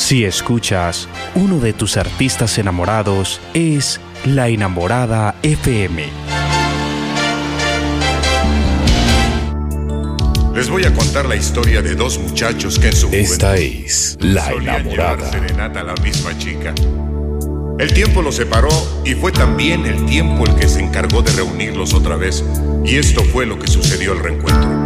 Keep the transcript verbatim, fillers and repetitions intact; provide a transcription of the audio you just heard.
Si escuchas, uno de tus artistas enamorados es La Enamorada F M. Les voy a contar la historia de dos muchachos que en su Esta juventud es La solían Enamorada. llevar serenata a la misma chica. El tiempo los separó y fue también el tiempo el que se encargó de reunirlos otra vez. Y esto fue lo que sucedió al reencuentro.